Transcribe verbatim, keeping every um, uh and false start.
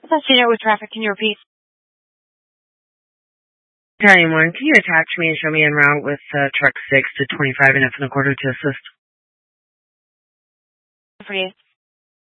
Passenger with traffic, can you repeat? Italian one, can you attach me and show me en route with uh, truck six to twenty-five and F and a quarter to assist? For you.